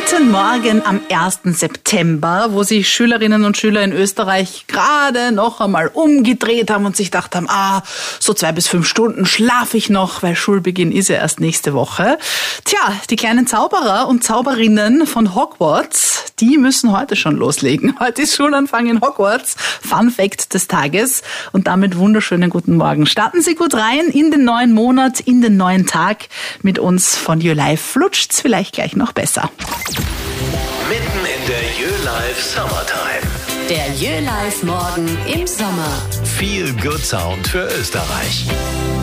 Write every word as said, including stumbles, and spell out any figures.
Guten Morgen am ersten September, wo sich Schülerinnen und Schüler in Österreich gerade noch einmal umgedreht haben und sich gedacht haben, ah, so zwei bis fünf Stunden schlafe ich noch, weil Schulbeginn ist ja erst nächste Woche. Tja, die kleinen Zauberer und Zauberinnen von Hogwarts, die müssen heute schon loslegen. Heute ist Schulanfang in Hogwarts. Fun Fact des Tages. Und damit wunderschönen guten Morgen. Starten Sie gut rein in den neuen Monat, in den neuen Tag. Mit uns von YoLife flutscht's vielleicht gleich noch besser. Mitten in der YoLife Summertime. Der YoLife Morgen im Sommer. Feel Good Sound für Österreich.